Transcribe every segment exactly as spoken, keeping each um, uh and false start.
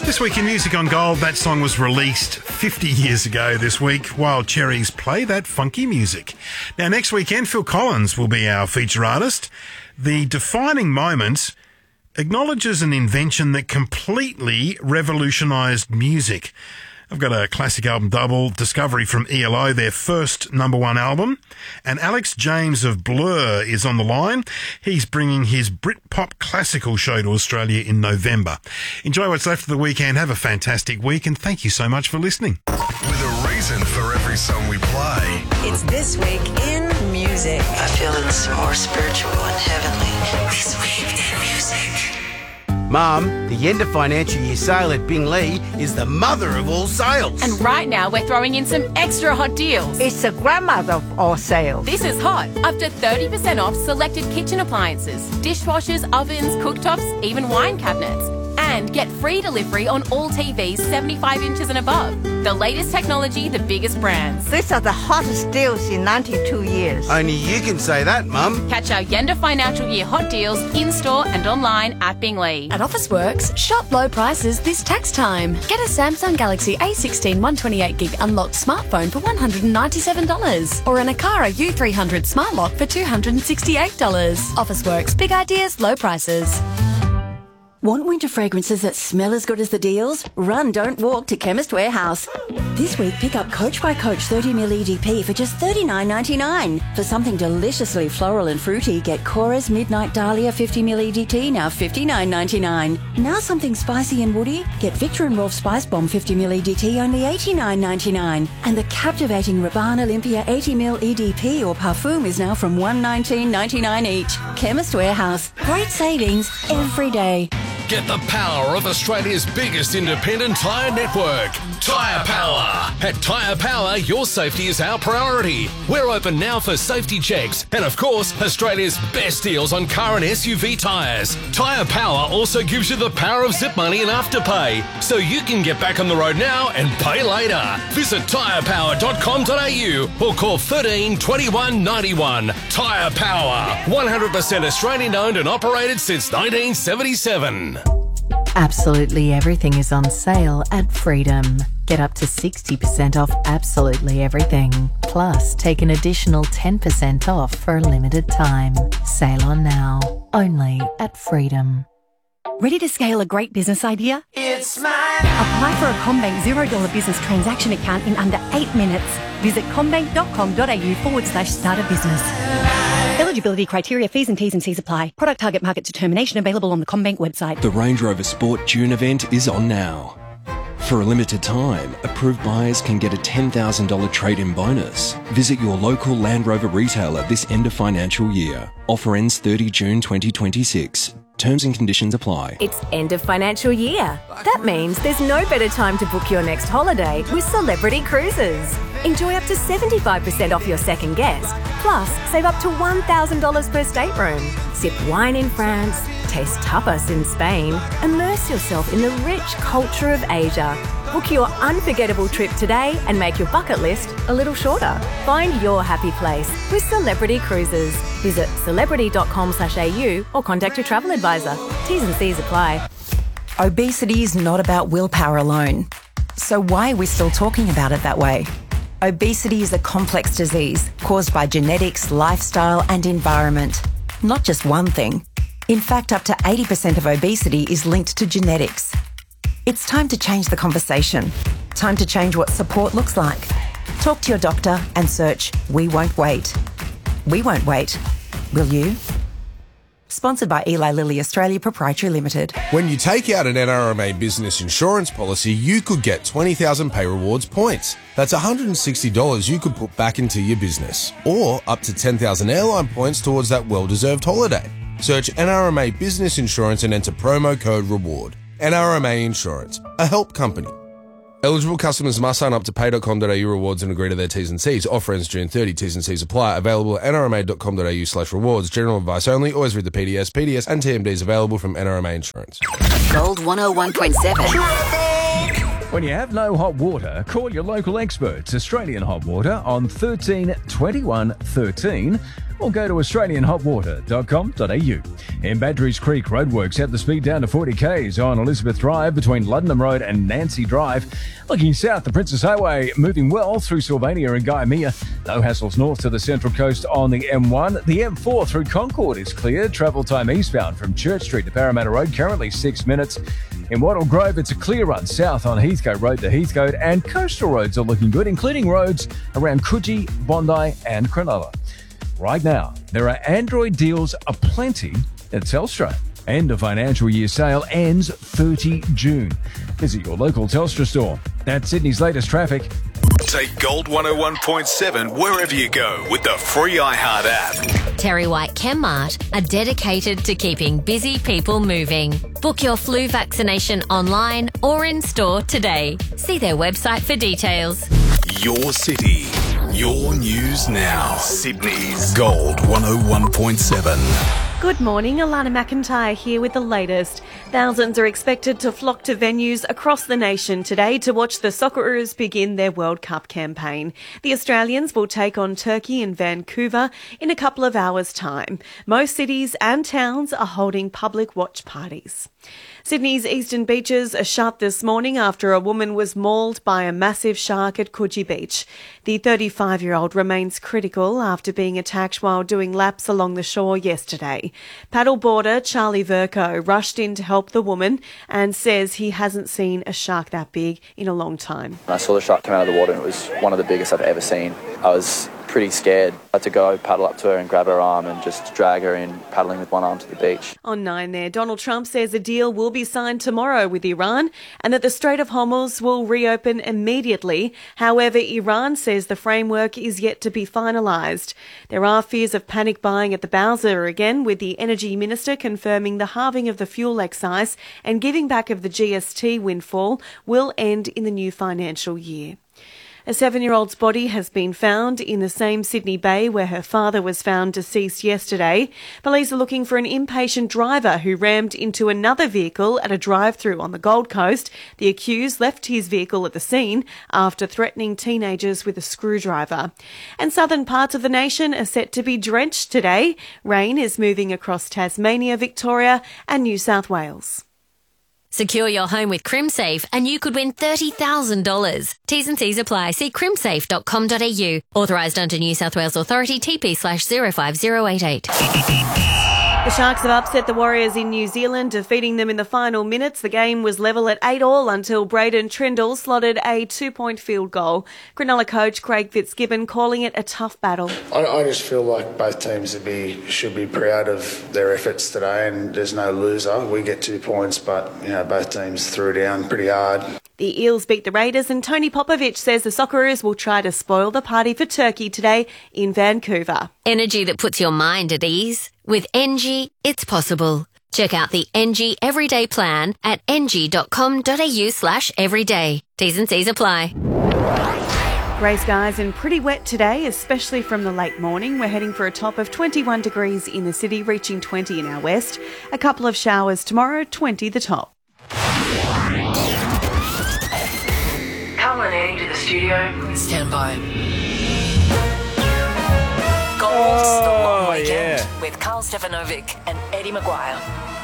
This week in Music on Gold, that song was released fifty years ago this week. Wild Cherries Play That Funky Music. Now, next weekend, Phil Collins will be our feature artist. The defining moment acknowledges an invention that completely revolutionised music. I've got a classic album double, Discovery from E L O, their first number one album. And Alex James of Blur is on the line. He's bringing his Britpop classical show to Australia in November. Enjoy what's left of the weekend. Have a fantastic week, and thank you so much for listening. With a reason for every song we play. It's This Week in Music. I feel it's more spiritual and heavenly. This Week in Music. Mum, the Yenda Financial Year sale at Binglee is the mother of all sales. And right now we're throwing in some extra hot deals. It's the grandmother of all sales. This is hot. Up to thirty percent off selected kitchen appliances, dishwashers, ovens, cooktops, even wine cabinets. And get free delivery on all T Vs seventy-five inches and above. The latest technology, the biggest brands. These are the hottest deals in ninety-two years. Only you can say that, Mum. Catch our Yenda Financial Year hot deals in-store and online at Binglee. At Officeworks, shop low prices this tax time. Get a Samsung Galaxy A sixteen one twenty-eight gig unlocked smartphone for one hundred ninety-seven dollars or an Akara U three hundred Smart Lock for two hundred sixty-eight dollars. Officeworks, big ideas, low prices. Want winter fragrances that smell as good as the deals? Run, don't walk to Chemist Warehouse. This week, pick up Coach by Coach thirty milliliter E D P for just thirty-nine ninety-nine. For something deliciously floral and fruity, get Cora's Midnight Dahlia fifty milliliter E D T, now fifty-nine ninety-nine. Now something spicy and woody, get Victor and Rolf Spice Bomb fifty milliliter E D T, only eighty-nine ninety-nine. And the captivating Rabanne Olympia eighty milliliter E D P or Parfum is now from one nineteen ninety-nine each. Chemist Warehouse. Great savings every day. Get the power of Australia's biggest independent tyre network, Tyre Power. At Tyre Power, your safety is our priority. We're open now for safety checks and, of course, Australia's best deals on car and S U V tyres. Tyre Power also gives you the power of zip money and afterpay, so you can get back on the road now and pay later. Visit tyre power dot com dot a u or call thirteen twenty-one ninety-one. Tyre Power, one hundred percent Australian owned and operated since nineteen seventy-seven. Absolutely everything is on sale at Freedom. Get up to sixty percent off absolutely everything. Plus, take an additional ten percent off for a limited time. Sale on now. Only at Freedom. Ready to scale a great business idea? It's mine. Apply for a CommBank zero dollar business transaction account in under eight minutes. Visit commbank dot com dot a u forward slash start a business. Eligibility criteria, fees and T's and C's apply. Product target market determination available on the CommBank website. The Range Rover Sport June event is on now. For a limited time, approved buyers can get a ten thousand dollars trade-in bonus. Visit your local Land Rover retailer this end of financial year. Offer ends thirtieth of June twenty twenty-six. Terms and conditions apply. It's end of financial year. That means there's no better time to book your next holiday with Celebrity Cruises. Enjoy up to seventy-five percent off your second guest. Plus, save up to one thousand dollars per stateroom. Sip wine in France, taste tapas in Spain, immerse yourself in the rich culture of Asia. Book your unforgettable trip today and make your bucket list a little shorter. Find your happy place with Celebrity Cruises. Visit celebrity dot com slash a u or contact your travel advisor. T's and C's apply. Obesity is not about willpower alone. So why are we still talking about it that way? Obesity is a complex disease caused by genetics, lifestyle and environment. Not just one thing. In fact, up to eighty percent of obesity is linked to genetics. It's time to change the conversation. Time to change what support looks like. Talk to your doctor and search We Won't Wait. We won't wait. Will you? Sponsored by Eli Lilly Australia Proprietary Limited. When you take out an N R M A business insurance policy, you could get twenty thousand Pay Rewards points. That's one hundred sixty dollars you could put back into your business. Or up to ten thousand airline points towards that well-deserved holiday. Search N R M A Business Insurance and enter promo code REWARD. N R M A Insurance, a help company. Eligible customers must sign up to pay dot com dot a u rewards and agree to their T's and C's. Offer ends June thirtieth. T's and C's apply. Available at n r m a dot com dot a u slash rewards. General advice only. Always read the P D S. P D S and T M Ds available from N R M A Insurance. Gold one oh one point seven. When you have no hot water, call your local experts. Australian Hot Water on thirteen twenty-one thirteen or go to australian hot water dot com dot a u. In Badgerys Creek, roadworks have the speed down to forty k's on Elizabeth Drive between Luddenham Road and Nancy Drive. Looking south, the Princess Highway moving well through Sylvania and Guyamea. No hassles north to the Central Coast on the M one. The M four through Concord is clear. Travel time eastbound from Church Street to Parramatta Road, currently six minutes. In Wattle Grove, it's a clear run south on Heathcote Road to Heathcote, and coastal roads are looking good, including roads around Coogee, Bondi and Cronulla. Right now, there are Android deals aplenty at Telstra. End of financial year sale ends thirtieth of June. Visit your local Telstra store. That's Sydney's latest traffic. Take Gold one oh one point seven wherever you go with the free iHeart app. Terry White Chemmart are dedicated to keeping busy people moving. Book your flu vaccination online or in store today. See their website for details. Your city, your news now. Sydney's Gold one oh one point seven. Good morning, Alana McIntyre here with the latest. Thousands are expected to flock to venues across the nation today to watch the Socceroos begin their World Cup campaign. The Australians will take on Turkey in Vancouver in a couple of hours' time. Most cities and towns are holding public watch parties. Sydney's eastern beaches are shut this morning after a woman was mauled by a massive shark at Coogee Beach. The thirty-five-year-old remains critical after being attacked while doing laps along the shore yesterday. Paddleboarder Charlie Verco rushed in to help the woman and says he hasn't seen a shark that big in a long time. I saw the shark come out of the water and it was one of the biggest I've ever seen. I was pretty scared. I had to go paddle up to her and grab her arm and just drag her in, paddling with one arm to the beach. On nine there, Donald Trump says a deal will be signed tomorrow with Iran and that the Strait of Hormuz will reopen immediately. However, Iran says the framework is yet to be finalised. There are fears of panic buying at the Bowser again, with the Energy Minister confirming the halving of the fuel excise and giving back of the G S T windfall will end in the new financial year. A seven-year-old's body has been found in the same Sydney Bay where her father was found deceased yesterday. Police are looking for an impatient driver who rammed into another vehicle at a drive-through on the Gold Coast. The accused left his vehicle at the scene after threatening teenagers with a screwdriver. And southern parts of the nation are set to be drenched today. Rain is moving across Tasmania, Victoria and New South Wales. Secure your home with CrimSafe and you could win thirty thousand dollars. T's and C's apply. See crimsafe dot com dot a u. Authorised under New South Wales Authority, T P slash zero five zero eight eight. The Sharks have upset the Warriors in New Zealand, defeating them in the final minutes. The game was level at eight all until Braden Trindle slotted a two-point field goal. Cronulla coach Craig Fitzgibbon calling it a tough battle. I, I just feel like both teams should be, should be proud of their efforts today, and there's no loser. We get two points, but you know both teams threw down pretty hard. The Eels beat the Raiders, and Tony Popovich says the Socceroos will try to spoil the party for Turkey today in Vancouver. Energy that puts your mind at ease. With Engie, it's possible. Check out the Engie Everyday Plan at engie dot com dot a u slash everyday. T's and C's apply. Grey skies and pretty wet today, especially from the late morning. We're heading for a top of twenty-one degrees in the city, reaching twenty in our west. A couple of showers tomorrow, twenty the top. Carl and Eddie to the studio. Stand by. Gold, oh, the long weekend yeah. with Carl Stefanovic and Eddie Maguire.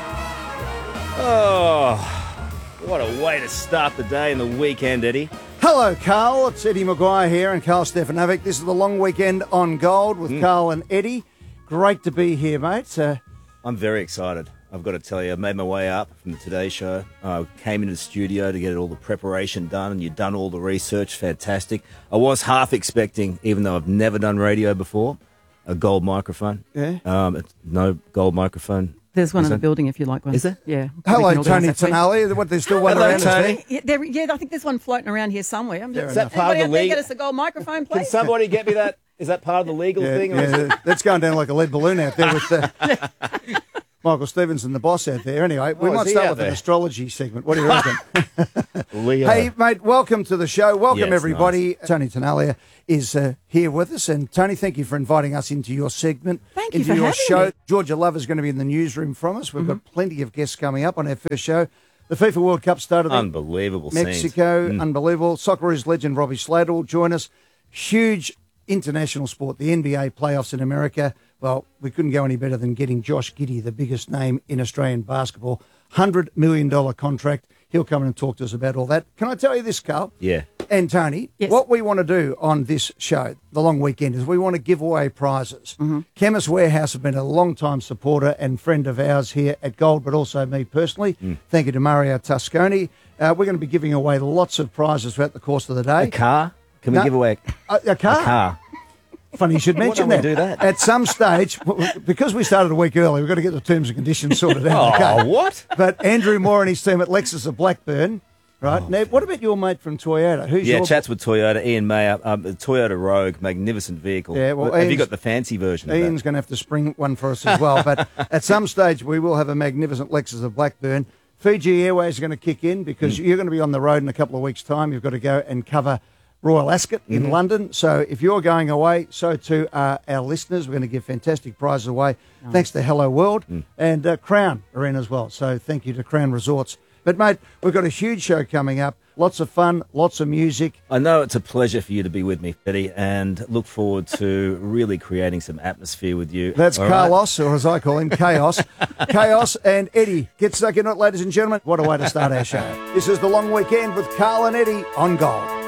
Oh, what a way to start the day and the weekend, Eddie. Hello, Carl. It's Eddie Maguire here and Carl Stefanovic. This is the long weekend on Gold with mm. Carl and Eddie. Great to be here, mate. Uh, I'm very excited. I've got to tell you, I made my way up from the Today Show. I came into the studio to get all the preparation done, and you've done all the research. Fantastic. I was half expecting, even though I've never done radio before, a gold microphone. Yeah. Um, it's no gold microphone. There's one Is in the that? building if you like one. Is there? Yeah. Hello, Tony Tonali. What, there's still one Hello, around, Tony. is Yeah, there, yeah, I think there's one floating around here somewhere. I'm just, Is that part of the anybody out there league? get us a gold microphone, please? Can somebody get me that? Is that part of the legal yeah, thing? Or yeah, is it? that's going down like a lead balloon out there with uh, Michael Stevenson, the boss out there. Anyway, we Oh, might is he start out with there? an astrology segment. What do you reckon? Leo. Hey, mate, welcome to the show. Welcome, Yeah, it's everybody. Tony Tonalia is uh, here with us. And, Tony, thank you for inviting us into your segment. Thank you into for your having show. me. Georgia Love is going to be in the newsroom from us. We've Mm-hmm. got plenty of guests coming up on our first show. The FIFA World Cup started. Unbelievable Mexico, scenes. Mm. unbelievable. Socceroos legend Robbie Slater will join us. Huge international sport, the N B A playoffs in America. Well, we couldn't go any better than getting Josh Giddey, the biggest name in Australian basketball. one hundred million dollars contract. He'll come in and talk to us about all that. Can I tell you this, Carl? Yeah. And Tony, Yes. what we want to do on this show, the long weekend, is we want to give away prizes. Mm-hmm. Chemist Warehouse have been a long-time supporter and friend of ours here at Gold, but also me personally. Mm. Thank you to Mario Tosconi. Uh, we're going to be giving away lots of prizes throughout the course of the day. A car? Can we No. give away A, a car? a car? Funny you should Why mention don't we that. do that? At some stage, because we started a week early, we've got to get the terms and conditions sorted out. Oh, okay? what? But Andrew Moore and his team at Lexus of Blackburn, right? Now, what about your mate from Toyota? Who's Yeah, your chats with Toyota. Ian Mayer, um, the Toyota Rogue, magnificent vehicle. Yeah, well, have you Ian's- got the fancy version of Ian's that? going to have to spring one for us as well. But at some stage, we will have a magnificent Lexus of Blackburn. Fiji Airways are going to kick in because Mm. you're going to be on the road in a couple of weeks' time. You've got to go and cover Royal Ascot in Mhm. London. So if you're going away, so too are our listeners. We're going to give fantastic prizes away. Thanks to Hello World. Mm. And uh, Crown are in as well. So thank you to Crown Resorts. But, mate, we've got a huge show coming up. Lots of fun, lots of music. I know it's a pleasure for you to be with me, Eddie, and look forward to really creating some atmosphere with you. That's All right? Carlos, or as I call him, Chaos. Chaos and Eddie. Get stuck in it, ladies and gentlemen. What a way to start our show. This is The Long Weekend with Carl and Eddie on Gold.